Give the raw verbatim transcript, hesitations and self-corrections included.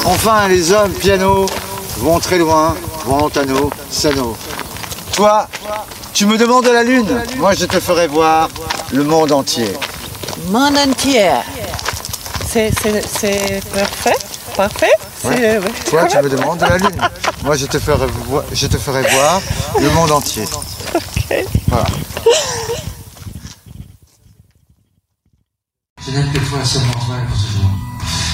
Enfin, les hommes piano vont très loin, vont lontano, sano. Toi, tu me demandes la lune, moi je te ferai voir le monde entier. Monde entier. C'est parfait, parfait. Ouais. Toi, tu me demandes la lune, moi je te ferai, vo je te ferai voir le monde entier. Ok. Voilà. Je n'aime que toi, seulement toi et pour toujours.